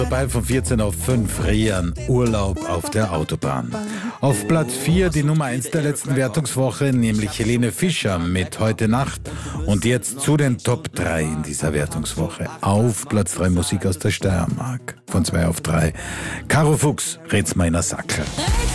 Vorbei von 14 auf 5, Rian, Urlaub auf der Autobahn. Auf Platz 4 die Nummer 1 der letzten Wertungswoche, nämlich Helene Fischer mit Heute Nacht. Und jetzt zu den Top 3 in dieser Wertungswoche. Auf Platz 3 Musik aus der Steiermark, von 2 auf 3. Caro Fuchs, red's meiner Sackel.